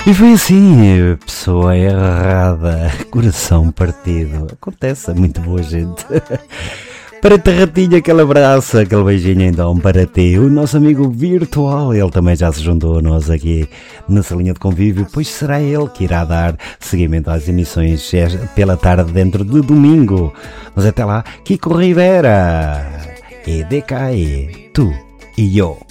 E foi assim, pessoa errada, coração partido. Acontece, é muito boa gente. Para ti, Ratinho, aquele abraço, aquele beijinho então para ti, o nosso amigo virtual, ele também já se juntou a nós aqui nessa linha de convívio, pois será ele que irá dar seguimento às emissões pela tarde dentro de domingo. Mas até lá, Kiko Rivera, EDKE, tu e eu.